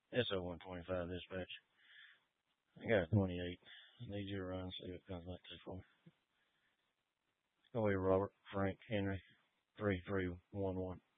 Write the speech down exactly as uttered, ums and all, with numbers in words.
S O one twenty-five dispatch. I got a twenty-eight. I need you to run, see what comes back to for me. Go ahead, Robert, Frank, Henry, three three one one.